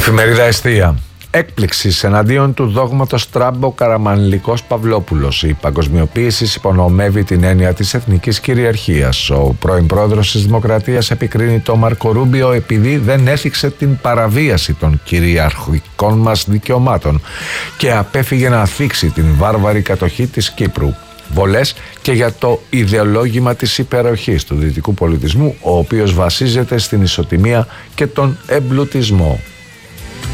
Εφημερίδα Εστία. Έκπληξη εναντίον του δόγματος Τράμπο Καραμανλικός Παυλόπουλος. Η παγκοσμιοποίηση υπονομεύει την έννοια της εθνικής κυριαρχίας. Ο πρώην πρόεδρος της Δημοκρατίας επικρίνει τον Μάρκο Ρούμπιο επειδή δεν έθιξε την παραβίαση των κυριαρχικών μας δικαιωμάτων και απέφυγε να θίξει την βάρβαρη κατοχή της Κύπρου. Βολές και για το ιδεολόγημα της υπεροχής του δυτικού πολιτισμού, ο οποίος βασίζεται στην ισοτιμία και τον εμπλουτισμό.